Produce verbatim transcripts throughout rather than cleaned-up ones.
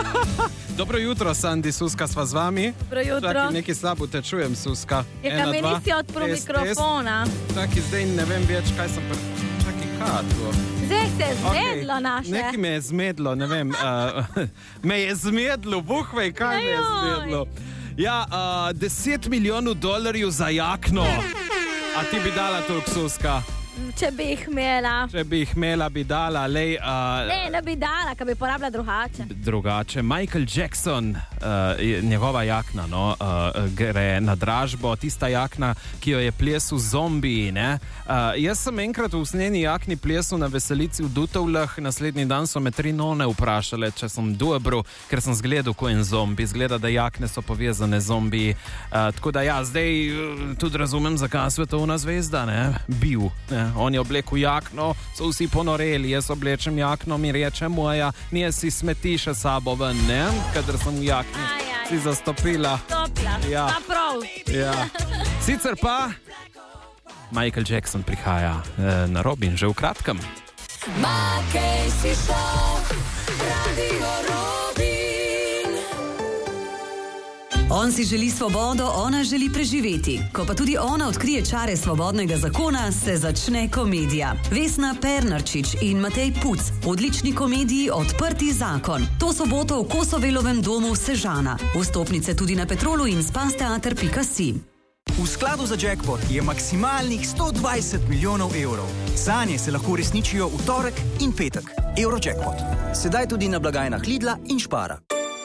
Dobro jutro, Sandi, Suska, sva z vami. Dobro jutro. Čaki, nekaj slabo te čujem, Suska. Je, kaj mi nisi odprl mikrofona. Čaki, zdaj ne vem več, kaj sem pr... Čaki, kaj to? Zdaj se je zmedlo okay. naše. Nekaj me je zmedlo, ne vem. Uh, me je zmedlo, buhvej, kaj me je zmedlo. Ja, uh, deset milijonov dolarjev za jakno. A ti bi dala toliko, Suska? Če bi jih imela. Če bi jih imela, bi dala. Lej, uh, ne, ne bi dala, ka bi porabila drugače. Drugače. Michael Jackson, uh, njegova jakna, no, uh, gre na dražbo. Tista jakna, ki jo je plesal zombiji, ne. Uh, jaz sem enkrat v usnjeni jakni plesal na veselici v Dutovlah. Naslednji dan so me tri none vprašale, če sem dobro, ker sem zgledal ko en zombi. Zgleda, da jakne so povezane z zombiji. Uh, tako da ja, zdaj uh, tudi razumem, zakaj svetovna zvezda, ne, bil, ne. On je oblekel jakno, so vsi ponoreli, jaz oblečem jakno, mi reče moja, nije si smeti še sabo ven, ne? Kadar sem v jakni, aj, aj, si zastopila. Stopila, ja. Pa prav. Ja. Sicer pa Michael Jackson prihaja eh, na Robin že v kratkem. Makej si šel, Radio Robin. On si želi svobodo, ona želi preživeti. Ko pa tudi ona odkrije čare svobodnega zakona, se začne komedija. Vesna Pernarčič in Matej Puc, odlični komediji Odprti zakon. To soboto v Kosovelovem domu Sežana. Vstopnice tudi na Petrolu in spasteater pika si. V skladu za jackpot je maksimalnih sto dvajset milijonov evrov. Sanje se lahko uresničijo v torek in petek. Eurojackpot. Sedaj tudi na blagajnah Lidla in Špara.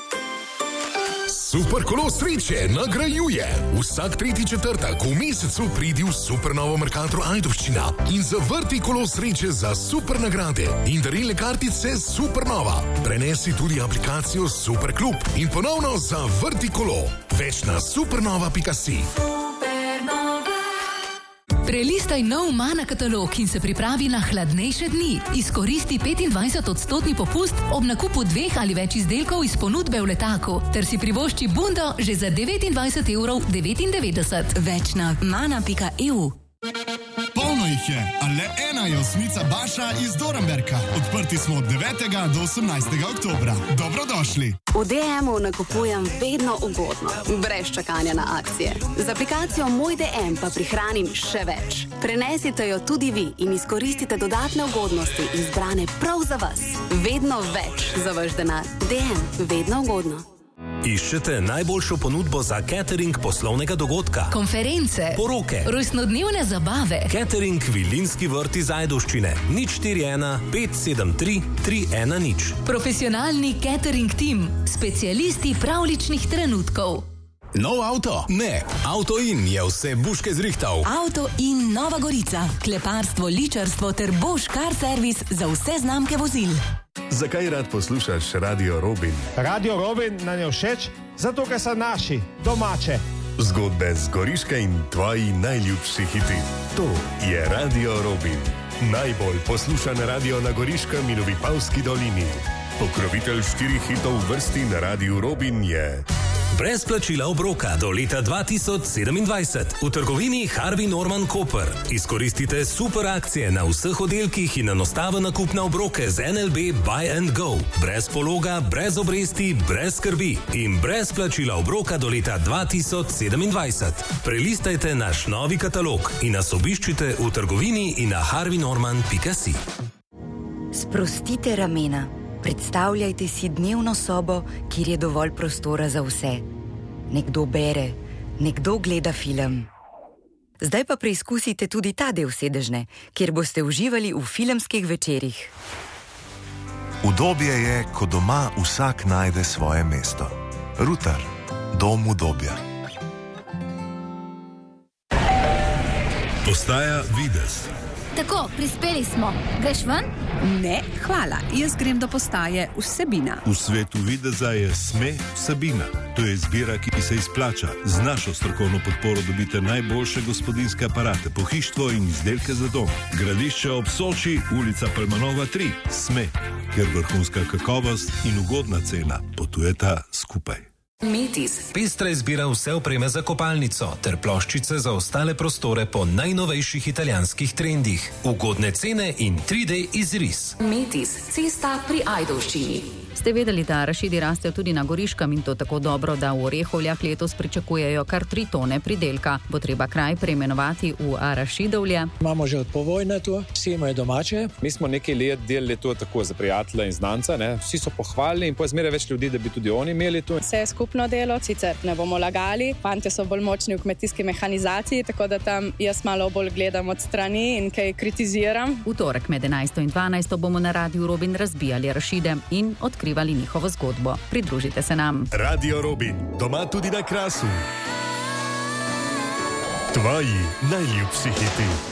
Super kolo sreče nagrajuje. Vsak tretji četrtek v mesecu pridi v Supernovo Mercator Ajdovščina in zavrti kolo sreče za super nagrade in darilne kartice Supernova. Prenesi tudi aplikacijo Superklub in ponovno zavrti kolo. Več na supernova pika si. Prelistaj nov Mana katalog in se pripravi na hladnejše dni. Izkoristi petindvajset odstotni popust ob nakupu dveh ali več izdelkov iz ponudbe v letaku, ter si privošči bundo že za devetindvajset evrov devetindevetdeset. Več na mana pika e u. Polno jih je, a le ena je osmica Baša iz Dornberka. Odprti smo od devetega do osemnajstega oktobra. Dobrodošli. V D M-u nakupujem vedno ugodno, brez čakanja na akcije. Z aplikacijo Moj D M pa prihranim še več. Prenesite jo tudi vi in izkoristite dodatne ugodnosti izbrane prav za vas. Vedno več za vaš denar. D M, vedno ugodno. Iščete najboljšo ponudbo za catering poslovnega dogodka, konference, poroke, rojstnodnevne zabave. Catering Vilinski vrt iz Ajdovščine. nič štiri ena pet sedem tri tri ena nič. Profesionalni catering tim, specialisti pravličnih trenutkov. Nov avto? Ne, Auto In je vse buške zrihtal. Auto In Nova Gorica. Kleparstvo, ličarstvo ter Bosch Car Service za vse znamke vozil. Zakaj rad poslušaš Radio Robin? Radio Robin nam je všeč, zato ker so naši, domače. Zgodbe z Goriške in tvoji najljubši hiti. To je Radio Robin. Najbolj poslušan radio na Goriškem in v Vipavski dolini. Pokrovitelj štirih hitov v vrsti na Radiu Robin je... Brez plačila obroka do leta dva tisoč sedemindvajset v trgovini Harvey Norman Koper. Izkoristite super akcije na vseh oddelkih in enostaven nakup na obroke z N L B Buy and Go. Brez pologa, brez obresti, brez skrbi in brez plačila obroka do leta dva tisoč sedemindvajset. Prelistajte naš novi katalog in nas obiščite v trgovini in na harvey norman pika si. Sprostite ramena. Predstavljajte si dnevno sobo, kjer je dovolj prostora za vse. Nekdo bere, nekdo gleda film. Zdaj pa preizkusite tudi ta del sedežne, kjer boste uživali v filmskih večerih. Udobje je, ko doma vsak najde svoje mesto. Rutar, dom udobja. Postaja Videz. Tako, prispeli smo. Greš ven? Ne, hvala. Jaz grem do postaje Vsebina. V svetu videza je Sme Vsebina. To je izbira, ki se izplača. Z našo strokovno podporo dobite najboljše gospodinjske aparate, pohištvo in izdelke za dom. Gradišče ob Soči, ulica Palmanova tri. Sme, kjer vrhunska kakovost in ugodna cena potujeta skupaj. Metis. Pestra izbira vse opreme za kopalnico ter ploščice za ostale prostore po najnovejših italijanskih trendih. Ugodne cene in tri D izris. Metis, cesta pri Ajdovščini. Ste vedeli, da arašidi rastejo tudi na Goriškem in to tako dobro, da v Orehovljah letos pričakujejo kar tri tone pridelka. Bo treba kraj preimenovati v Arašidovlje. Imamo že od povojne tu, vsi imajo domače. Mi smo nekaj let delali to tako za prijatelje in znanca, ne? Vsi so pohvalili in pozmeraj več ljudi, da bi tudi oni imeli to. Vse je skupno delo, sicer ne bomo lagali, fantje so bolj močni v kmetijski mehanizaciji, tako da tam jaz malo bolj gledam od strani in kaj kritiziram. V torek med enajsto in dvanajsto bomo na Radiu Robin razbijali arašide in odkrivali njihovo zgodbo. Pridružite se nam. Radio Robin, doma tudi na Krasu. Tvoji najljubši hiti.